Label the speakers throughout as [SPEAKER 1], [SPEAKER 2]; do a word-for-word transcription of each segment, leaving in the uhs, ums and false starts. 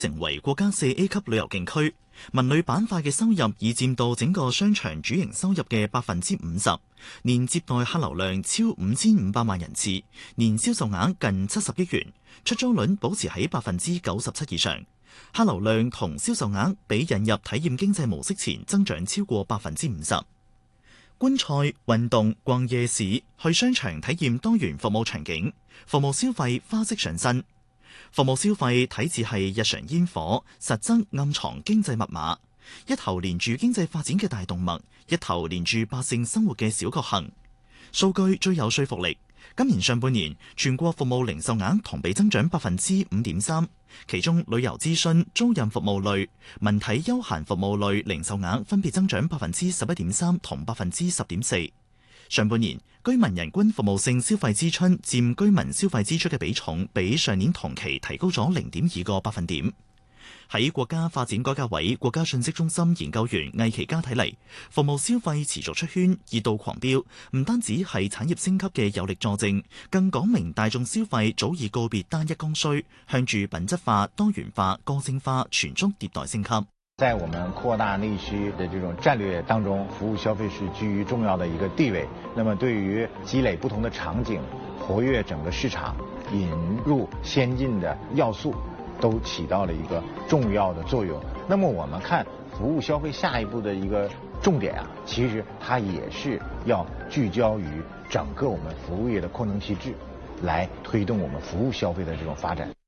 [SPEAKER 1] 成為國家四 A 級旅遊景區，文旅板塊嘅收入已佔到整個商場主營收入嘅百分之五十，年接待客流量超五千五百萬人次，年銷售額近七十億元，出租率保持喺百分之九十七以上，客流量同銷售額比引入體驗經濟模式前增長超過百分之五十。觀賽、運動、逛夜市、去商場體驗多元服務場景，服務消費花式上身。服務消費睇似係日常煙火，實則暗藏經濟密碼，一頭連住經濟發展嘅大動脈，一頭連住百姓生活嘅小確幸。數據最有說服力，今年上半年全國服務零售額同比增長百分之五點三，其中旅遊諮詢、租賃服務類、文體休閒服務類零售額分別增長百分之十一點三同百分之十點四。上半年居民人均服務性消費支出佔居民消費支出嘅比重，比上年同期提高咗零點二個百分點。喺國家發展改革委國家信息中心研究員魏其嘉睇嚟，服務消費持續出圈，熱度狂飆，唔單止係產業升級嘅有力佐證，更講明大眾消費早已告別單一剛需，向住品質化、多元化、個性化全速迭代升級。
[SPEAKER 2] 在我們擴大內需的這種戰略當中，服務消費是居於重要的一個地位。那麼對於積累不同的場景、活躍整個市場、引入先進的要素，都起到了一個重要的作用。那麼我們看服務消費下一步的一個重點啊，其實它也是要聚焦於整個我們服務業的擴能機制，來推動我們服務消費的這種發展。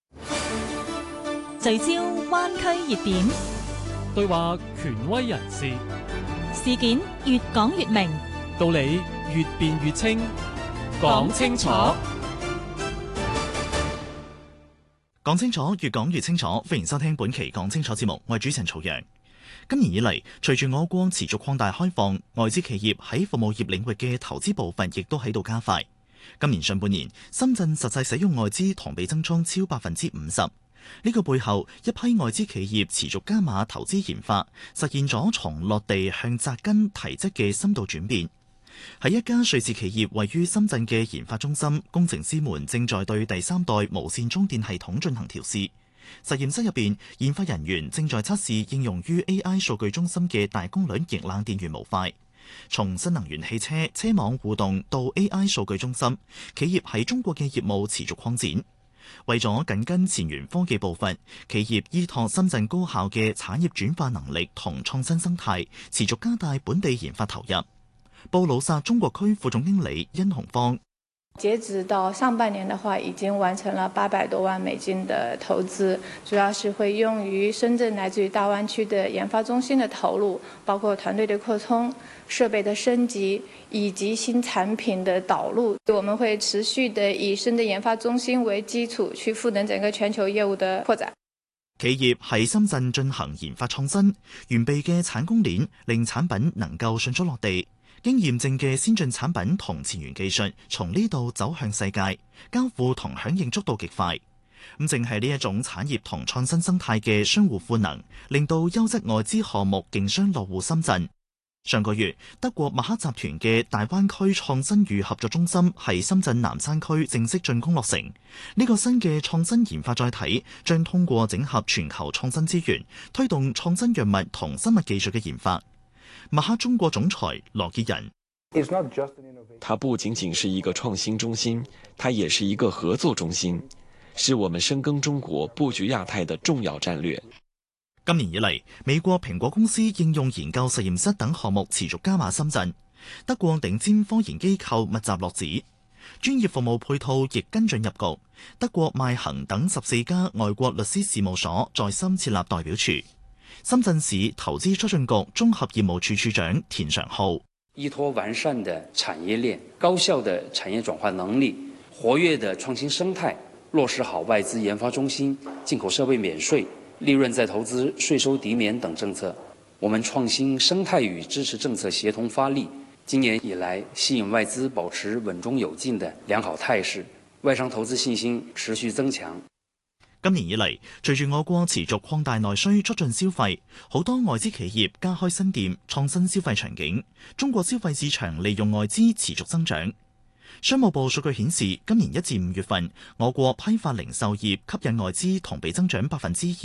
[SPEAKER 3] 聚焦灣區熱點，
[SPEAKER 4] 對話權威人士，
[SPEAKER 3] 事件越講越明，
[SPEAKER 4] 道理越辯越清，講清楚。
[SPEAKER 1] 講清楚，越講越清楚。歡迎收聽本期講清楚節目，我係主持人曹陽。今年以嚟，隨住我國持續擴大開放，外資企業喺服務業領域嘅投資步伐亦都喺度加快。今年上半年，深圳實際使用外資同比增長超百分之五十。呢個背後，一批外資企業持續加碼投資研發，實現咗從落地向扎根提質嘅深度轉變。喺一家瑞士企業位於深圳嘅研發中心，工程師們正在對第三代無線充電系統進行調試。實驗室入邊，研發人員正在測試應用於 A I 數據中心嘅大功率液冷電源模塊。從新能源汽車車網互動到 A I 數據中心，企業喺中國嘅業務持續擴展。為咗緊跟前沿科技步伐，企業依託深圳高效嘅產業轉化能力同創新生態，持續加大本地研發投入。布魯薩中國區副總經理殷紅芳，
[SPEAKER 5] 截止到上半年的話，已經完成了八百多萬美金的投資，主要是會用於深圳來自於大灣區的研發中心的投入，包括團隊的擴充、設備的升級以及新產品的導入。我們會持續的以深圳研發中心為基礎，去賦能整個全球業務的擴展。
[SPEAKER 1] 企業喺深圳進行研發創新，完備嘅產供鏈令產品能夠迅速落地。經驗證嘅先進產品同前沿技術從呢度走向世界，交付同響應速度極快。咁正係呢一種產業同創新生態嘅相互賦能，令到優質外資項目競相落戶深圳。上個月，德國默克集團嘅大灣區創新與合作中心喺深圳南山區正式竣工落成。呢個新嘅創新研發載體將通過整合全球創新資源，推動創新藥物同生物技術嘅研發。默克中國總裁羅傑仁，
[SPEAKER 6] 它不僅僅是一個創新中心，它也是一個合作中心，是我們深耕中國、布局亞太的重要戰略。
[SPEAKER 1] 今年以嚟，美國蘋果公司應用研究實驗室等項目持續加碼深圳，德國頂尖科研機構密集落址，專業服務配套亦跟進入局。德國邁恒等十四家外國律師事務所在深設立代表處。深圳市投資促進局綜合業務處處長田常浩，
[SPEAKER 7] 依託完善的產業鏈、高效的產業轉化能力、活躍的創新生態，落實好外資研發中心、進口設備免稅、利潤再投資稅收抵免等政策，我們創新生態與支持政策協同發力，今年以來吸引外資保持穩中有進的良好態勢，外商投資信心持續增強。
[SPEAKER 1] 今年以嚟，隨住我國持續擴大內需，促進消費，好多外資企業加開新店，創新消費場景。中國消費市場利用外資持續增長。 商務部數據顯示，今年一至五月份，我國批發零售業吸引外資同比增長百分之二